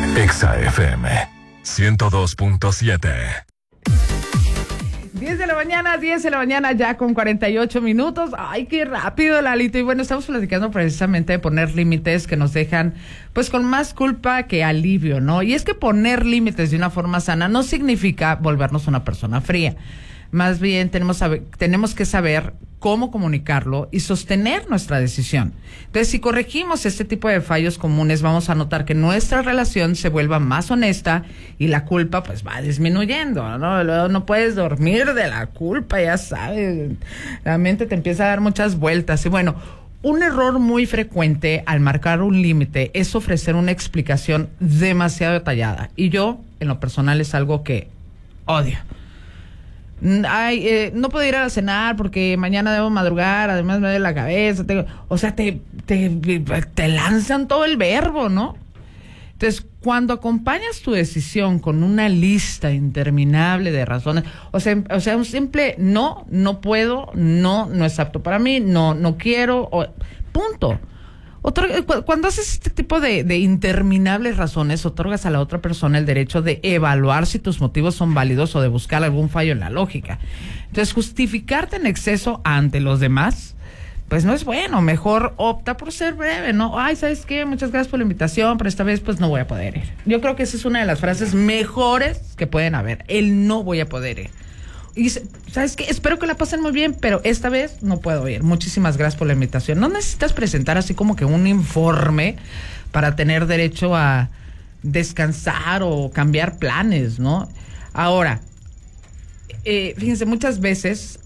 Exa FM 102.7. 10 de la mañana, ya con 48 minutos. Ay, qué rápido, Lalito. Y bueno, estamos platicando precisamente de poner límites que nos dejan, pues, con más culpa que alivio, ¿no? Y es que poner límites de una forma sana no significa volvernos una persona fría. Más bien tenemos que saber cómo comunicarlo y sostener nuestra decisión. Entonces, si corregimos este tipo de fallos comunes, vamos a notar que nuestra relación se vuelva más honesta y la culpa pues va disminuyendo, ¿no? Luego no puedes dormir de la culpa, ya sabes. La mente te empieza a dar muchas vueltas. Y bueno, un error muy frecuente al marcar un límite es ofrecer una explicación demasiado detallada. Y yo, en lo personal, es algo que odio. Ay, no puedo ir a cenar porque mañana debo madrugar, además me duele la cabeza. Te lanzan todo el verbo, ¿no? Entonces, cuando acompañas tu decisión con una lista interminable de razones, o sea, un simple no puedo, no es apto para mí, no quiero, punto. Cuando haces este tipo de interminables razones, otorgas a la otra persona el derecho de evaluar si tus motivos son válidos o de buscar algún fallo en la lógica. Entonces, justificarte en exceso ante los demás, pues no es bueno. Mejor opta por ser breve, ¿no? Ay, ¿sabes qué? Muchas gracias por la invitación, pero esta vez pues no voy a poder ir. Yo creo que esa es una de las frases mejores que pueden haber. El no voy a poder ir. Y ¿sabes qué? Espero que la pasen muy bien, pero esta vez no puedo ir. Muchísimas gracias por la invitación. No necesitas presentar así como que un informe para tener derecho a descansar o cambiar planes, ¿no? Ahora, fíjense, muchas veces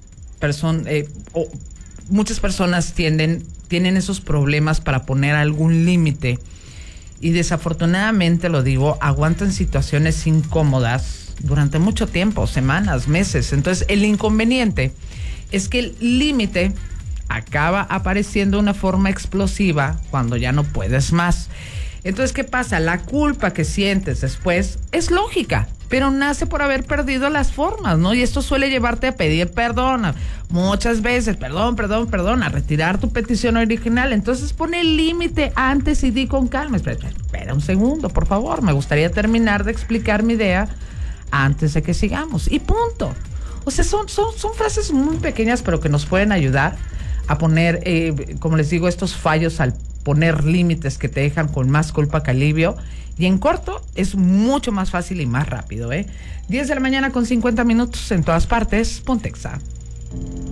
muchas personas tienen esos problemas para poner algún límite y desafortunadamente, lo digo, aguantan situaciones incómodas durante mucho tiempo, semanas, meses. Entonces, el inconveniente es que el límite acaba apareciendo de una forma explosiva cuando ya no puedes más. Entonces, ¿qué pasa? La culpa que sientes después es lógica, pero nace por haber perdido las formas, ¿no? Y esto suele llevarte a pedir perdón, muchas veces, perdón, a retirar tu petición original. Entonces, pone el límite antes y di con calma. Espera un segundo, por favor, me gustaría terminar de explicar mi idea antes de que sigamos. Y punto. O sea, son frases muy pequeñas, pero que nos pueden ayudar a poner, como les digo, estos fallos al poner límites que te dejan con más culpa que alivio. Y en corto es mucho más fácil y más rápido, 10 de la mañana con 50 minutos en todas partes. Ponte Exa.